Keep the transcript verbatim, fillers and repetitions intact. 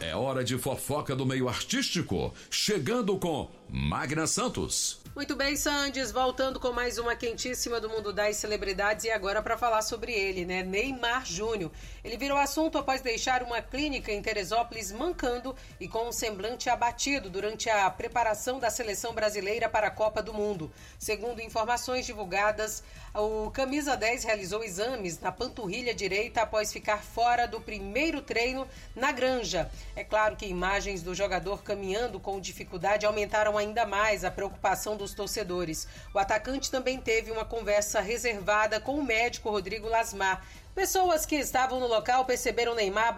É hora de fofoca do meio artístico, chegando com Magna Santos. Muito bem, Sandes, voltando com mais uma quentíssima do mundo das celebridades e agora para falar sobre ele, né? Neymar Júnior. Ele virou assunto após deixar uma clínica em Teresópolis mancando e com um semblante abatido durante a preparação da seleção brasileira para a Copa do Mundo. Segundo informações divulgadas, o camisa dez realizou exames na panturrilha direita após ficar fora do primeiro treino na Granja. É claro que imagens do jogador caminhando com dificuldade aumentaram ainda mais a preocupação dos torcedores. O atacante também teve uma conversa reservada com o médico Rodrigo Lasmar. Pessoas que estavam no local perceberam Neymar